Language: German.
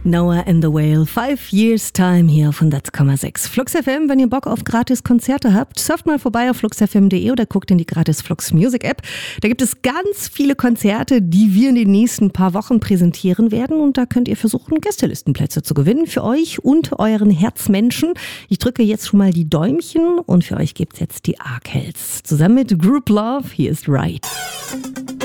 Noah and the Whale, 5 Years Time hier auf 100,6. Flux FM, wenn ihr Bock auf gratis Konzerte habt, surft mal vorbei auf fluxfm.de oder guckt in die gratis Flux Music App. Da gibt es ganz viele Konzerte, die wir in den nächsten paar Wochen präsentieren werden und da könnt ihr versuchen, Gästelistenplätze zu gewinnen für euch und euren Herzmenschen. Ich drücke jetzt schon mal die Däumchen und für euch gibt's jetzt die Arkells. Zusammen mit Group Love, hier ist Right.